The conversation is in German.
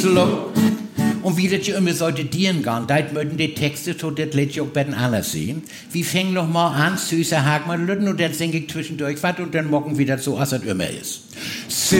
so. Und wie das ja immer sollte dienen gehen, da möchten die Texte so, das lädt ich auch bei den anderen sehen. Wir fängen noch mal an, süßer Hagmann und dann singe ich zwischendurch was und dann morgen wieder so, als es immer ist.